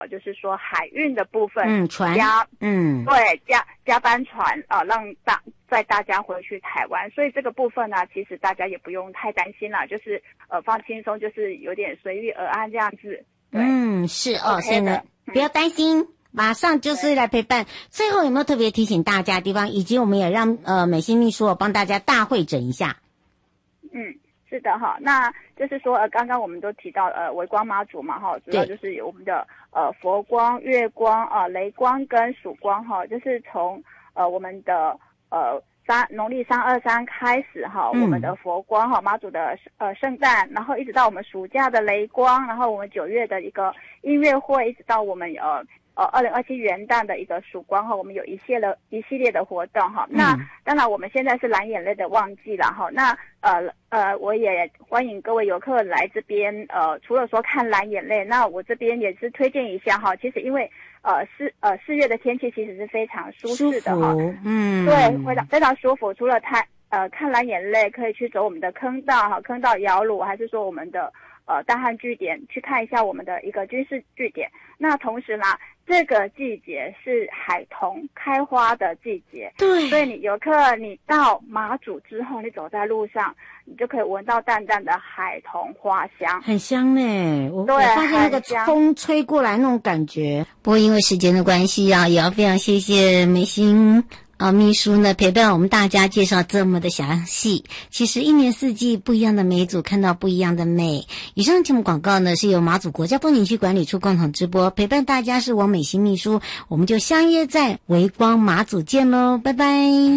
就是说海运的部分， 船， 对，加班船让大家回去台湾，所以这个部分呢，其实大家也不用太担心啦，就是放轻松，就是有点随遇而安这样子。 是所以呢， 不要担心。马上就是来陪伴。最后有没有特别提醒大家的地方，以及我们也让美心秘书帮大家大会诊一下？ 是的哈，那就是说刚刚我们都提到微光妈祖嘛哈，主要就是有我们的佛光、月光雷光跟曙光哈，就是从我们的农历323开始哈，我们的佛光哈妈祖的圣诞，然后一直到我们暑假的雷光，然后我们9月的一个音乐会，一直到我们2027元旦的一个曙光哈，我们有一系列的活动哈。那当然我们现在是蓝眼泪的旺季了哈。那我也欢迎各位游客来这边除了说看蓝眼泪，那我这边也是推荐一下哈。其实因为4月的天气其实是非常舒适的哈，对，非常舒服。除了看蓝眼泪，可以去走我们的坑道哈，坑道摇橹，还是说我们的大汉据点去看一下我们的一个军事据点。那同时啦，这个季节是海桐开花的季节， 对， 所以你到马祖之后，你走在路上，你就可以闻到淡淡的海桐花香， 很香呢。我发现那个风吹过来那种感觉。不过因为时间的关系也要非常谢谢美心秘书呢陪伴我们大家介绍这么的详细。其实一年四季不一样的美祖，看到不一样的美。以上节目广告呢是由马祖国家风景区管理处共同直播，陪伴大家是王美心秘书，我们就相约在微光马祖见咯，拜拜。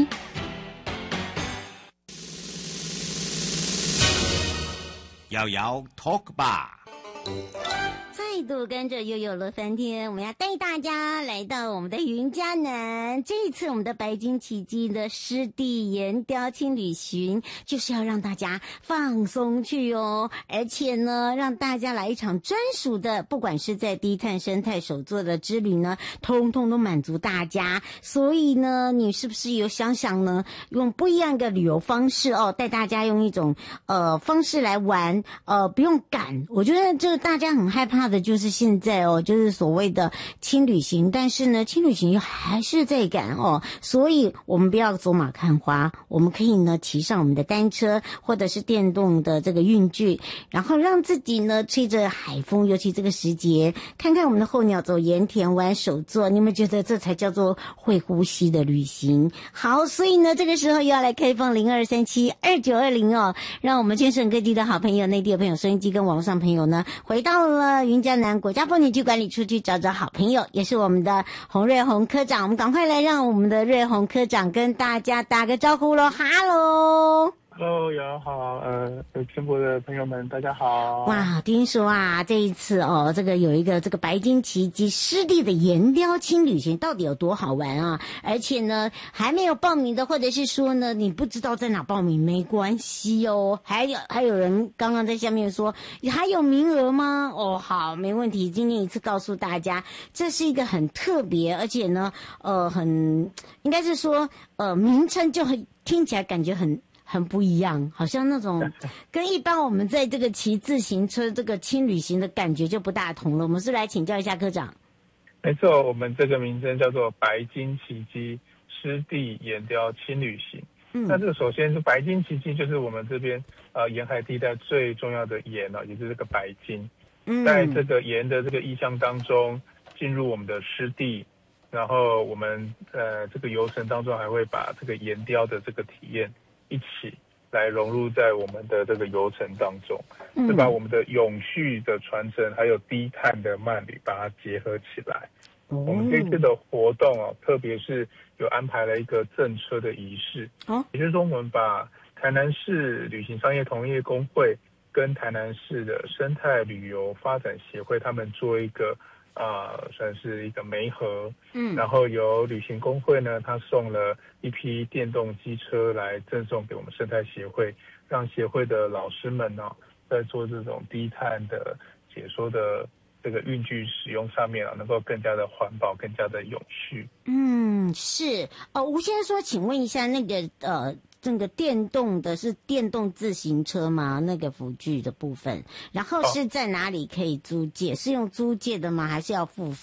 瑶瑶 Talk 吧。 再度跟着悠悠乐翻天，我们要带大家来到我们的云嘉南。这一次我们的白金奇迹的湿地岩雕轻旅行，就是要让大家放松去哦，而且呢，让大家来一场专属的，不管是在低碳生态手作的之旅呢，通通都满足大家。所以呢，你是不是有想呢，用不一样的旅游方式带大家用一种方式来玩，不用赶。我觉得这大家很害怕的就是现在就是所谓的轻旅行，但是呢，轻旅行还是在赶所以我们不要走马看花，我们可以呢骑上我们的单车或者是电动的这个运具，然后让自己呢吹着海风，尤其这个时节，看看我们的候鸟，走盐田湾手作，你们觉得这才叫做会呼吸的旅行？好，所以呢，这个时候又要来开放02372920让我们全省各地的好朋友、内地的朋友、收音机跟网络上朋友呢，回到了云嘉南国家风景区管理处去找好朋友，也是我们的洪瑞宏科长。我们赶快来让我们的瑞宏科长跟大家打个招呼咯。哈喽 Hello， 瑶好，全国的朋友们，大家好。 哇，听说这一次这个有一个这个白金奇迹湿地的岩雕轻旅行，到底有多好玩啊？而且呢，还没有报名的，或者是说呢，你不知道在哪报名，没关系哦。还有人刚刚在下面说，还有名额吗？好，没问题。今天一次告诉大家，这是一个很特别，而且呢，应该是说，名称就听起来感觉很不一样，好像那种跟一般我们在这个骑自行车这个轻旅行的感觉就不大同了。我们是来请教一下科长。 没错，我们这个名称叫做白金奇迹湿地岩雕轻旅行。那这个首先是白金奇迹，就是我们这边沿海地带最重要的岩也就是这个白金。在这个岩的这个意象当中，进入我们的湿地，然后我们这个游程当中还会把这个岩雕的这个体验一起来融入在我们的这个游程当中，是把我们的永续的传承还有低碳的慢旅把它结合起来。我们这次的活动特别是有安排了一个赠车的仪式，也就是说我们把台南市旅行商业同业公会跟台南市的生态旅游发展协会他们做一个算是一个媒合，然后由旅行公会呢，他送了一批电动机车来赠送给我们生态协会，让协会的老师们在做这种低碳的解说的这个运具使用上面能够更加的环保，更加的永续。 是吴先生说，请问一下那个这个电动的是电动自行车吗？那个辅具的部分，然后是在哪里可以租借？是用租借的吗？还是要付